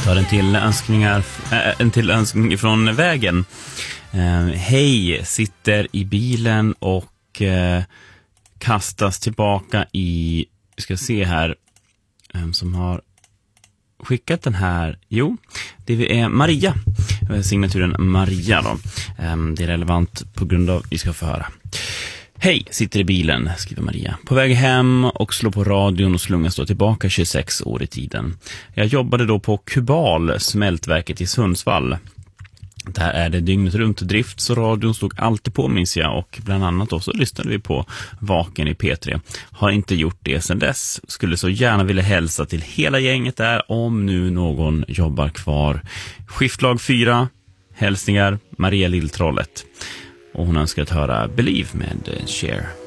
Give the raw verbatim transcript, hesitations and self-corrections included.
tar en till önskningar, äh, en till önskning från vägen. Uh, hej, sitter i bilen och uh, kastas tillbaka i, ska se här, um, som har skickat den här. Jo, det är Maria, signaturen Maria då. Um, det är relevant på grund av, vi ska få höra. Hej, sitter i bilen, skriver Maria. På väg hem och slår på radion och slungas då tillbaka tjugosex år i tiden. Jag jobbade då på Kubal, smältverket i Sundsvall. Där är det dygnet runt drift, så radion stod alltid på, minns jag. Och bland annat också lyssnade vi på Vaken i P tre. Har inte gjort det sedan dess. Skulle så gärna vilja hälsa till hela gänget där, om nu någon jobbar kvar. Skiftlag fyra, hälsningar Maria Lilltrollet. Och hon önskar att höra Believe med Cher.